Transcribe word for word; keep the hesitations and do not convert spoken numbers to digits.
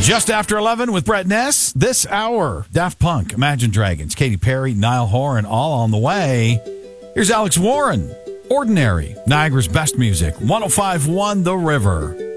Just after eleven with Brett Ness. This hour, Daft Punk, Imagine Dragons, Katy Perry, Niall Horan, all on the way. Here's Alex Warren, Ordinary, Niagara's best music, one oh five point one The River.